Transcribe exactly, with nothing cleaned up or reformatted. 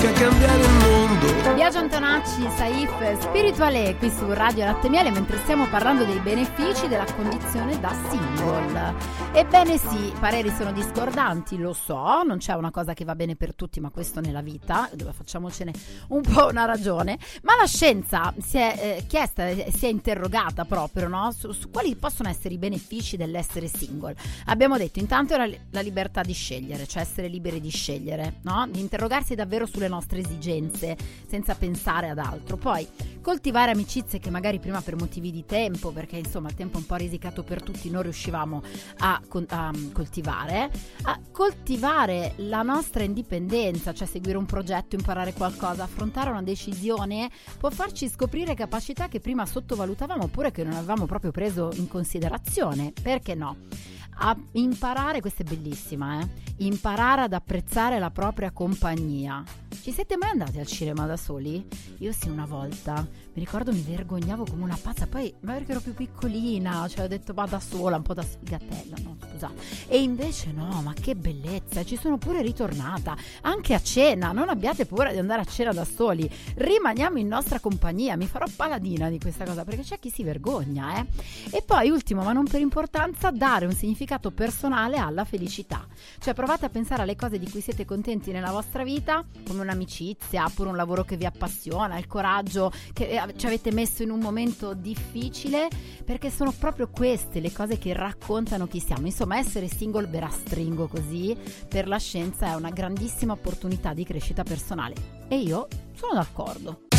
significa cambiare il mondo. Biagio Antonacci, Saif, Spirituale qui su Radio Latte e Miele, mentre stiamo parlando dei benefici della condizione da single. Ebbene sì, i pareri sono discordanti, lo so, non c'è una cosa che va bene per tutti, ma questo nella vita, dove facciamocene un po' una ragione, ma la scienza si è eh, chiesta, si è interrogata proprio, no? su, su quali possono essere i benefici dell'essere single. Abbiamo detto intanto la, la libertà di scegliere, cioè essere liberi di scegliere, no? Di interrogarsi davvero sulle nostre esigenze senza pensare ad altro. Poi coltivare amicizie che magari prima per motivi di tempo, perché insomma il tempo è un po' risicato per tutti, non riuscivamo a, a coltivare, a coltivare la nostra indipendenza, cioè seguire un progetto, imparare qualcosa, affrontare una decisione può farci scoprire capacità che prima sottovalutavamo oppure che non avevamo proprio preso in considerazione. Perché no? A imparare, questa è bellissima, eh? Imparare ad apprezzare la propria compagnia. Ci siete mai andati al cinema da soli? Io sì, una volta. Mi ricordo mi vergognavo come una pazza, poi ma perché ero più piccolina, cioè ho detto ma da sola, un po' da sfigatella, no scusate. E invece no, ma che bellezza, ci sono pure ritornata, anche a cena, non abbiate paura di andare a cena da soli, rimaniamo in nostra compagnia, mi farò paladina di questa cosa perché c'è chi si vergogna, eh. E poi ultimo, ma non per importanza, dare un significato personale alla felicità, cioè provate a pensare alle cose di cui siete contenti nella vostra vita, come un'amicizia, pure un lavoro che vi appassiona, il coraggio che ci avete messo in un momento difficile, perché sono proprio queste le cose che raccontano chi siamo. Insomma, essere single, ve la stringo così, per la scienza è una grandissima opportunità di crescita personale e io sono d'accordo.